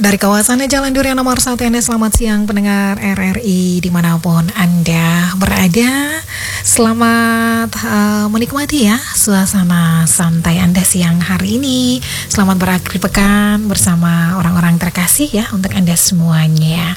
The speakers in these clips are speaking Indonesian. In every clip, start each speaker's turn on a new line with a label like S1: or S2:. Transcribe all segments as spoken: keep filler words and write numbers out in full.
S1: Dari kawasan Jalan Durian nomor satu Anda, selamat siang pendengar R R I dimanapun Anda berada. Selamat uh, menikmati ya suasana santai Anda siang hari ini. Selamat berakhir pekan bersama orang-orang terkasih ya untuk Anda semuanya.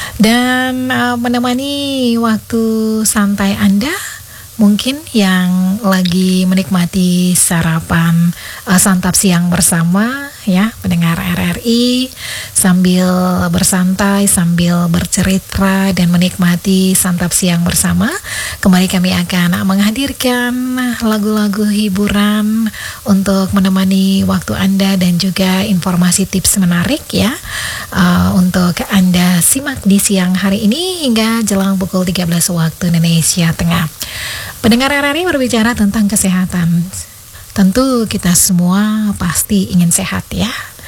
S1: Dan uh, menemani waktu santai Anda, mungkin yang lagi menikmati sarapan uh, santap siang bersama ya pendengar R R I, sambil bersantai, sambil bercerita dan menikmati santap siang bersama. Kembali kami akan menghadirkan lagu-lagu hiburan untuk menemani waktu Anda dan juga informasi tips menarik ya uh, untuk Anda simak di siang hari ini hingga jelang pukul tiga belas waktu Indonesia Tengah. Pendengar R R I berbicara tentang kesehatan. Tentu kita semua pasti ingin sehat ya.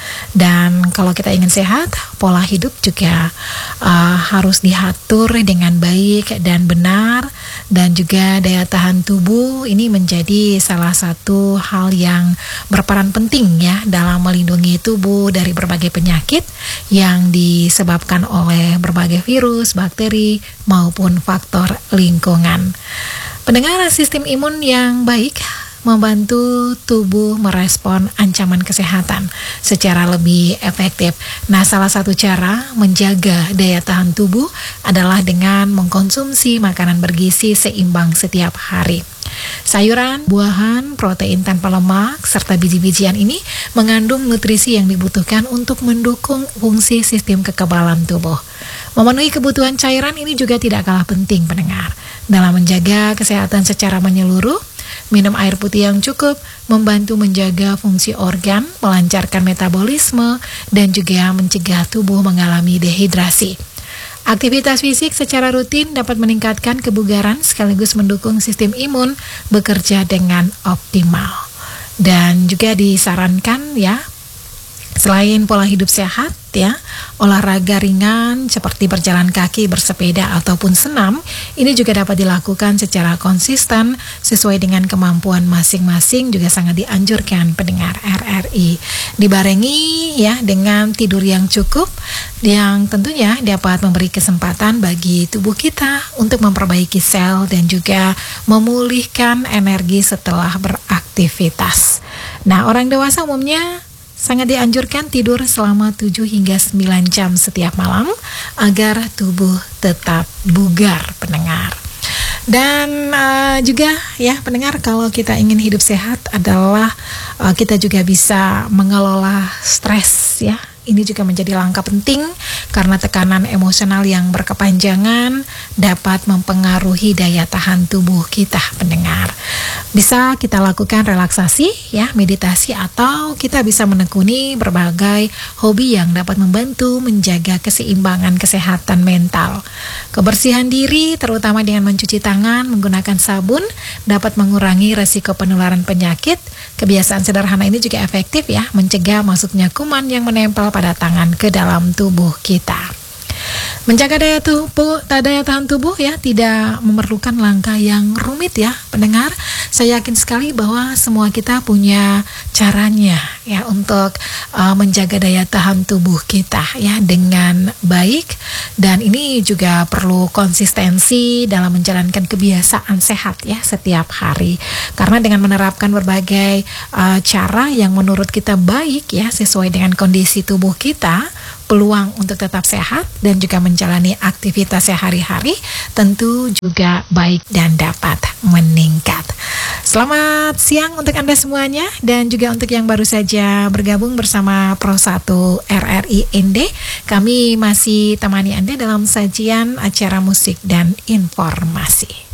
S1: Dan kalau kita ingin sehat, pola hidup juga uh, harus diatur dengan baik dan benar. Dan juga daya tahan tubuh ini menjadi salah satu hal yang berperan penting ya dalam melindungi tubuh dari berbagai penyakit yang disebabkan oleh berbagai virus, bakteri maupun faktor lingkungan. Pendengar, sistem imun yang baik membantu tubuh merespon ancaman kesehatan secara lebih efektif. Nah, salah satu cara menjaga daya tahan tubuh adalah dengan mengkonsumsi makanan bergizi seimbang setiap hari. Sayuran, buahan, protein tanpa lemak, serta biji-bijian ini mengandung nutrisi yang dibutuhkan untuk mendukung fungsi sistem kekebalan tubuh. Memenuhi kebutuhan cairan ini juga tidak kalah penting pendengar dalam menjaga kesehatan secara menyeluruh. Minum air putih yang cukup membantu menjaga fungsi organ, melancarkan metabolisme, dan juga mencegah tubuh mengalami dehidrasi. Aktivitas fisik secara rutin dapat meningkatkan kebugaran sekaligus mendukung sistem imun bekerja dengan optimal. Dan juga disarankan ya, selain pola hidup sehat ya, olahraga ringan seperti berjalan kaki, bersepeda ataupun senam ini juga dapat dilakukan secara konsisten sesuai dengan kemampuan masing-masing, juga sangat dianjurkan pendengar R R I. Dibarengi ya dengan tidur yang cukup yang tentunya dapat memberi kesempatan bagi tubuh kita untuk memperbaiki sel dan juga memulihkan energi setelah beraktivitas. Nah, orang dewasa umumnya sangat dianjurkan tidur selama tujuh hingga sembilan jam setiap malam agar tubuh tetap bugar pendengar. Dan uh, juga ya pendengar, kalau kita ingin hidup sehat adalah uh, kita juga bisa mengelola stres ya. Ini juga menjadi langkah penting karena tekanan emosional yang berkepanjangan dapat mempengaruhi daya tahan tubuh kita pendengar. Bisa kita lakukan relaksasi ya, meditasi, atau kita bisa menekuni berbagai hobi yang dapat membantu menjaga keseimbangan kesehatan mental. Kebersihan diri terutama dengan mencuci tangan, menggunakan sabun dapat mengurangi resiko penularan penyakit. Kebiasaan sederhana ini juga efektif ya mencegah masuknya kuman yang menempel pada tangan ke dalam tubuh kita. Menjaga daya tubuh, daya tahan tubuh ya tidak memerlukan langkah yang rumit ya pendengar. Saya yakin sekali bahwa semua kita punya caranya ya untuk uh, menjaga daya tahan tubuh kita ya dengan baik, dan ini juga perlu konsistensi dalam menjalankan kebiasaan sehat ya setiap hari. Karena dengan menerapkan berbagai uh, cara yang menurut kita baik ya sesuai dengan kondisi tubuh kita, peluang untuk tetap sehat dan juga menjalani aktivitas sehari-hari tentu juga baik dan dapat meningkat. Selamat siang untuk Anda semuanya, dan juga untuk yang baru saja bergabung bersama Pro satu R R I N D. Kami masih temani Anda dalam sajian acara musik dan informasi.